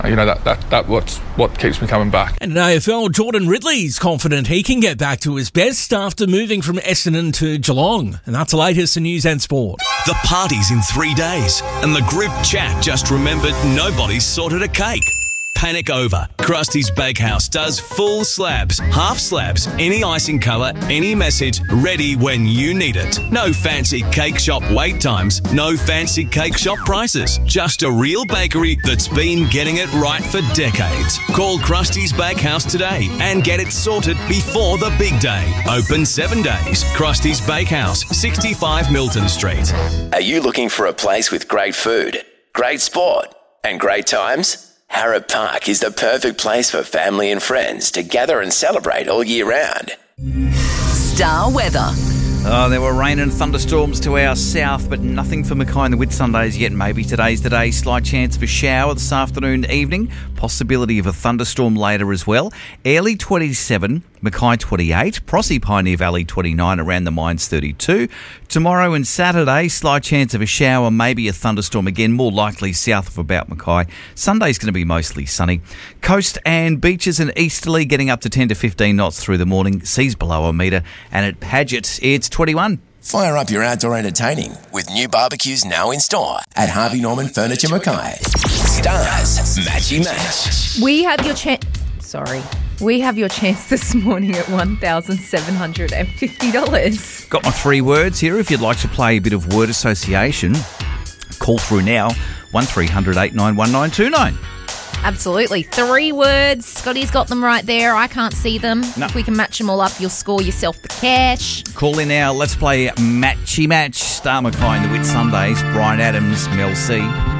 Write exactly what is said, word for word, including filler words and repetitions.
you know, that, that, that what's what keeps me coming back. And in A F L, Jordan Ridley's confident he can get back to his best after moving from Essendon to Geelong. And that's the latest in news and sport. The party's in three days, and the group chat just remembered nobody's sorted a cake. Panic over. Krusty's Bakehouse does full slabs, half slabs, any icing colour, any message, ready when you need it. No fancy cake shop wait times, no fancy cake shop prices. Just a real bakery that's been getting it right for decades. Call Krusty's Bakehouse today and get it sorted before the big day. Open seven days. Krusty's Bakehouse, sixty-five Milton Street. Are you looking for a place with great food, great sport, and great times? Harrop Park is the perfect place for family and friends to gather and celebrate all year round. Star weather. Oh, there were rain and thunderstorms to our south, but nothing for Mackay and the Whitsundays yet. Maybe today's the day. Slight chance of a shower this afternoon, evening. Possibility of a thunderstorm later as well. Airlie twenty-seven, Mackay twenty-eight, Prossie Pioneer Valley twenty-nine, around the mines thirty-two. Tomorrow and Saturday, slight chance of a shower, maybe a thunderstorm again, more likely south of about Mackay. Sunday's going to be mostly sunny. Coast and beaches and easterly getting up to ten to fifteen knots through the morning. Seas below a metre. And at Paget, it's twenty-one. Fire up your outdoor entertaining with new barbecues now in store at Harvey Norman Furniture Mackay. Stars Matchy Match. We have your chance. Sorry. We have your chance this morning at one thousand seven hundred fifty dollars. Got my three words here. If you'd like to play a bit of word association, call through now, one three hundred eight nine one nine two nine. Absolutely. Three words. Scotty's got them right there. I can't see them. No. If we can match them all up, you'll score yourself the cash. Call in now. Let's play Matchy Match. Star Mackay and the Whitsundays. Brian Adams, Mel C.